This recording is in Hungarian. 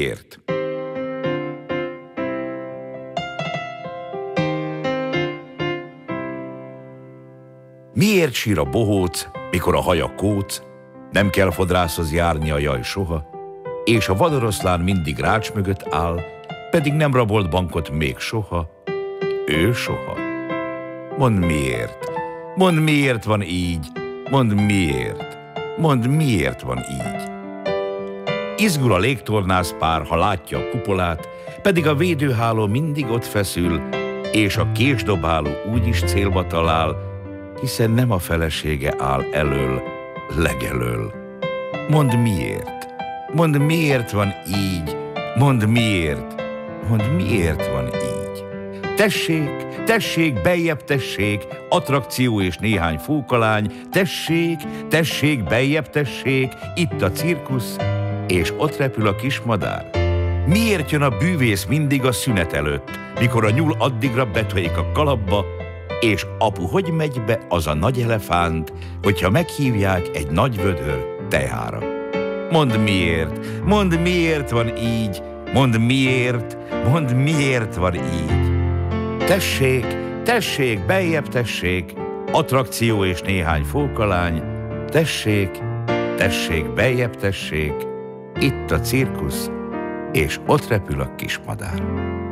miért? Miért sír a bohóc, mikor a haja kóc, nem kell fodrászhoz járni a jaj soha, és a vadoroszlán mindig rács mögött áll, pedig nem rabolt bankot még soha, ő soha. Mondd miért, mondd miért van így, mondd miért van így. Izgul a légtornász pár, ha látja a kupolát, pedig a védőháló mindig ott feszül, és a késdobáló úgyis célba talál, hiszen nem a felesége áll elől, legelől. Mondd miért van így, mondd miért van így. Tessék, beljebb tessék, attrakció és néhány fókalány, tessék, beljebb tessék, itt a cirkusz, és ott repül a kis madár. Miért jön a bűvész mindig a szünet előtt, mikor a nyúl addigra betöjik a kalapba, és apu hogy megy be az a nagy elefánt, hogyha meghívják egy nagy vödör teára? Mondd miért van így, mondd miért van így. Tessék, beljebb tessék, attrakció és néhány fókalány, tessék, beljebb tessék, itt a cirkusz, és ott repül a kis madár.